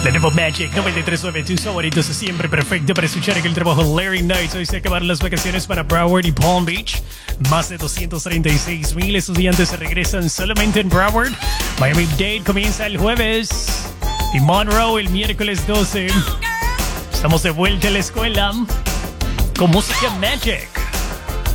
La nueva Magic 93.9, tus favoritos es siempre perfecto para escuchar aquel trabajo Larry Knight. Hoy se acabaron las vacaciones para Broward y Palm Beach. Más de 236,000 estudiantes se regresan solamente en Broward. Miami-Dade comienza el jueves y Monroe el miércoles 12. Estamos de vuelta a la escuela con música Magic.